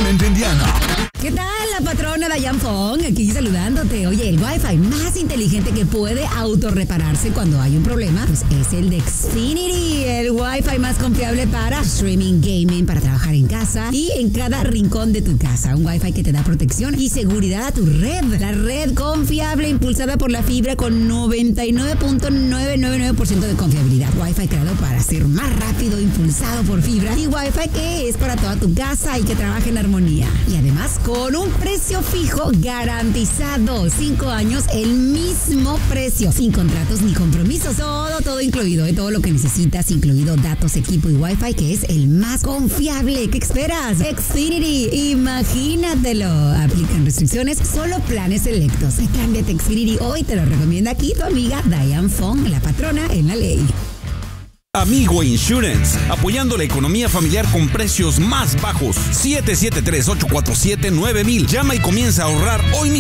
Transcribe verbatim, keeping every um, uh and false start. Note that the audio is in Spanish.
solamente en Diana. ¿Qué tal, la patrona Dayan Fong? Aquí saludándote. Oye, el Wi-Fi más inteligente que puede autorrepararse cuando hay un problema, pues es el de Xfinity, el Wi-Fi más confiable para streaming, gaming, para trabajar en casa y en cada rincón de tu casa. Un Wi-Fi que te da protección y seguridad a tu red. La red confiable impulsada por la fibra con noventa y nueve punto novecientos noventa y nueve por ciento de confiabilidad. Wi-Fi creado para ser más rápido, impulsado por fibra y Wi-Fi que es para toda tu casa y que trabaja en armonía. Y además con un precio fijo garantizado. Cinco años, el mismo precio. Sin contratos ni compromisos. Todo, todo incluido. ¿eh? Todo lo que necesitas, incluido datos, equipo y Wi-Fi, que es el más confiable. ¿Qué esperas? Xfinity, imagínatelo. Aplican restricciones, solo planes selectos. Cámbiate a Xfinity hoy, te lo recomienda aquí tu amiga Dayan Fong, la patrona en la ley. Amigo Insurance, apoyando la economía familiar con precios más bajos. siete siete tres, ocho cuatro siete, nueve mil. Llama y comienza a ahorrar hoy mismo.